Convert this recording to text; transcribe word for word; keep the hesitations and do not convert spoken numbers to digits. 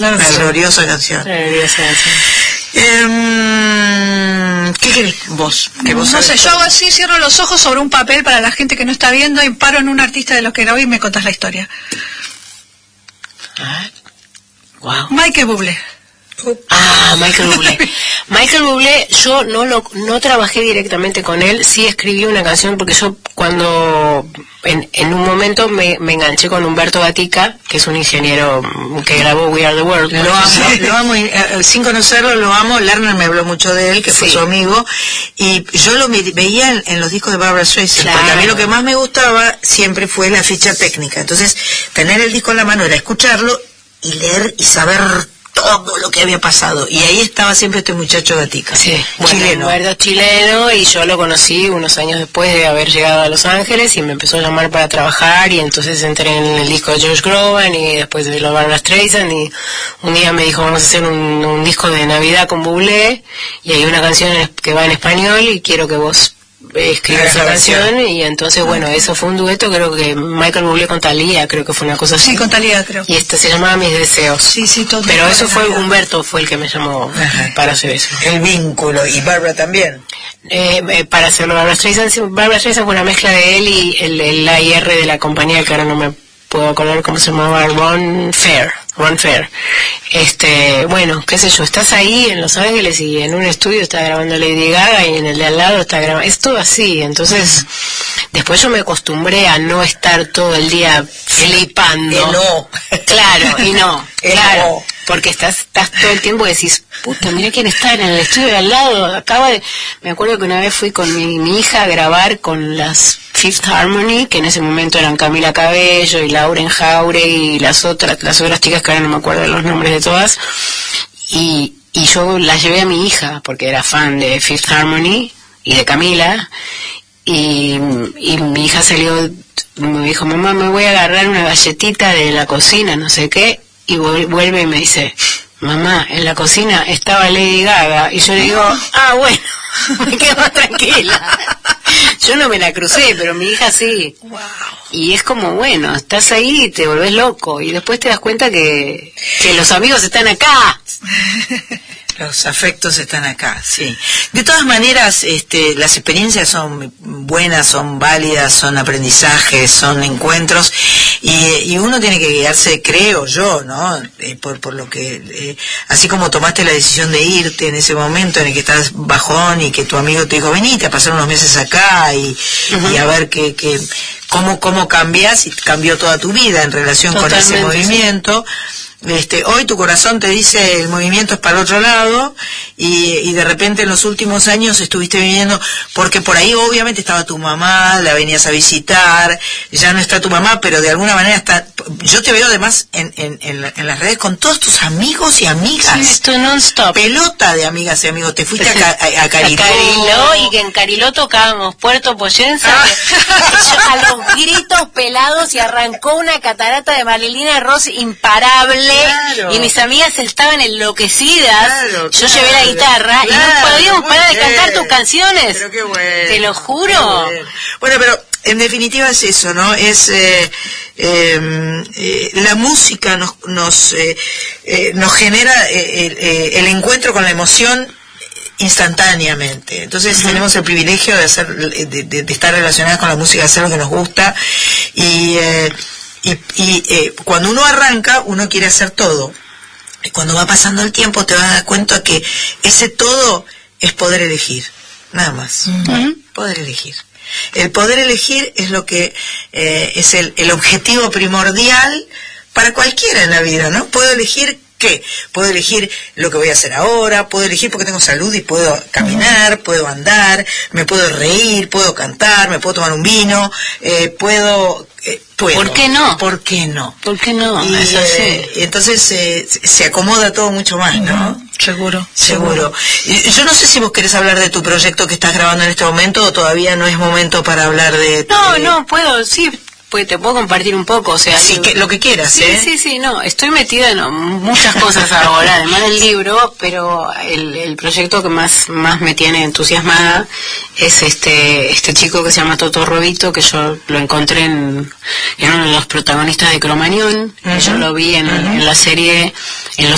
Una gloriosa canción. Gloriosa canción. Eh, ¿Qué querés vos? Que vos no sé, yo hago así, cierro los ojos sobre un papel para la gente que no está viendo y paro en un artista de los que grabé y me contás la historia. Ah, wow. Michael Bublé. Ah, Michael Bublé. Michael Bublé, yo no lo no trabajé directamente con él, sí escribí una canción porque yo cuando en, en un momento me, me enganché con Humberto Gatica, que es un ingeniero que grabó We Are the World. Lo amo, lo amo, y, eh, sin conocerlo lo amo. Lerner me habló mucho de él, que fue sí. su amigo, y yo lo me, veía en, en los discos de Barbra Streisand, claro. porque a mí lo que más me gustaba siempre fue la ficha técnica. Entonces, tener el disco en la mano era escucharlo y leer y saber todo lo que había pasado, y ahí estaba siempre este muchacho Gatica, sí, bueno, chileno. Bueno, chileno, y yo lo conocí unos años después de haber llegado a Los Ángeles y me empezó a llamar para trabajar, y entonces entré en el disco de Josh Groban y después de los Barbra Streisand, y un día me dijo vamos a hacer un, un disco de Navidad con Bublé y hay una canción que va en español y quiero que vos escribí esa canción, y entonces bueno, eso fue un dueto, creo que Michael Bublé con Thalía, creo que fue una cosa así. Sí, con Thalía, creo. Y este se llamaba Mis Deseos. Sí, sí, todo. Pero eso fue Humberto, fue el que me llamó. Ajá. Para hacer eso. El vínculo, y Barbra también. Eh, eh, para hacerlo, Barbra Streisand, Barbra Streisand fue una mezcla de él y el, el A I R de la compañía, que ahora no me puedo acordar cómo se llamaba, Ron Fair. Ron Fair. Este, bueno, qué sé yo, estás ahí en Los Ángeles y en un estudio está grabando Lady Gaga y en el de al lado está grabando, es todo así, entonces después yo me acostumbré a no estar todo el día flipando. No. Claro, y no, claro, no. Porque estás, estás todo el tiempo y decís, puta, mira quién está en el estudio de al lado, acaba de, me acuerdo que una vez fui con mi, mi hija a grabar con las Fifth Harmony, que en ese momento eran Camila Cabello y Lauren Jauregui y las otras, las otras chicas que ahora no me acuerdo los nombres de todas, y, y yo las llevé a mi hija porque era fan de Fifth Harmony y de Camila, y, y mi hija salió, me dijo, mamá, me voy a agarrar una galletita de la cocina, no sé qué, y vuelve y me dice, mamá, en la cocina estaba Lady Gaga, y yo le digo, ah, bueno, me quedo más tranquila. Yo no me la crucé, pero mi hija sí. Wow. Y es como, bueno, estás ahí y te volvés loco, y después te das cuenta que, que los amigos están acá. Los afectos están acá, sí. De todas maneras, este, las experiencias son buenas, son válidas, son aprendizajes, son encuentros, y, y uno tiene que guiarse, creo yo, ¿no? Eh, por, por lo que, eh, así como tomaste la decisión de irte en ese momento en el que estás bajón y que tu amigo te dijo, venite a pasar unos meses acá y, uh-huh. y a ver que, que, cómo, cómo cambias, y cambió toda tu vida en relación Totalmente, con ese movimiento. Sí. Este, hoy tu corazón te dice el movimiento es para el otro lado, y, y de repente en los últimos años estuviste viviendo, porque por ahí obviamente estaba tu mamá, la venías a visitar, ya no está tu mamá, pero de alguna manera está, yo te veo además en, en, en, en las redes con todos tus amigos y amigas. Sí, esto non-stop. Pelota de amigas y amigos, te fuiste sí. a, a, a Cariló. A Cariló, y que en Cariló tocábamos Puerto Poyensa, ah. a los gritos pelados, y arrancó una catarata de Marilina Ross imparable. Claro. Y mis amigas estaban enloquecidas. Claro, yo claro, llevé la guitarra claro, y no podíamos parar de cantar tus canciones. Pero qué bueno, te lo juro. Bueno, pero en definitiva es eso, ¿no? Es eh, eh, eh, la música nos nos eh, eh, nos genera eh, el, eh, el encuentro con la emoción instantáneamente. Entonces uh-huh. tenemos el privilegio de hacer de, de, de estar relacionadas con la música, de hacer lo que nos gusta, y eh, Y, y eh, cuando uno arranca, uno quiere hacer todo. Y cuando va pasando el tiempo te vas a dar cuenta que ese todo es poder elegir, nada más. Uh-huh. Poder elegir. El poder elegir es lo que eh, es el, el objetivo primordial para cualquiera en la vida, ¿no? Puedo elegir ¿qué? Puedo elegir lo que voy a hacer ahora, puedo elegir porque tengo salud y puedo caminar, uh-huh. puedo andar, me puedo reír, puedo cantar, me puedo tomar un vino, eh, puedo... Eh, puedo. ¿Por qué no? ¿Por qué no? ¿Por qué no? Y, es así. Eh, entonces eh, se acomoda todo mucho más, ¿no? Uh-huh. Seguro, seguro. seguro. Yo no sé si vos querés hablar de tu proyecto que estás grabando en este momento, o todavía no es momento para hablar de... No, de... no, puedo, sí, pues te puedo compartir un poco, o sea... Sí, que, lo que quieras, sí, ¿eh? Sí, sí, no, estoy metida en muchas cosas ahora, además del libro, pero el, el proyecto que más más me tiene entusiasmada es este este chico que se llama Toto Robito, que yo lo encontré en, en uno de los protagonistas de Cromañón, uh-huh. que yo lo vi en, uh-huh. en la serie en Los